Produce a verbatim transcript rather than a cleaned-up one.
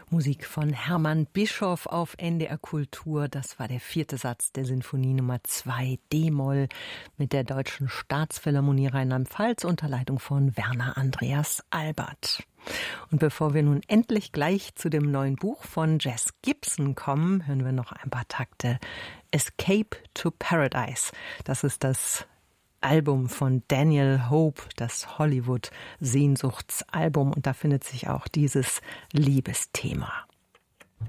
Musik von Hermann Bischoff auf N D R Kultur. Das war der vierte Satz der Sinfonie Nummer zwei D-Moll mit der Deutschen Staatsphilharmonie Rheinland-Pfalz unter Leitung von Werner Andreas Albert. Und bevor wir nun endlich gleich zu dem neuen Buch von Jess Gibson kommen, hören wir noch ein paar Takte Escape to Paradise. Das ist das Album von Daniel Hope, das Hollywood-Sehnsuchtsalbum. Und da findet sich auch dieses Liebesthema.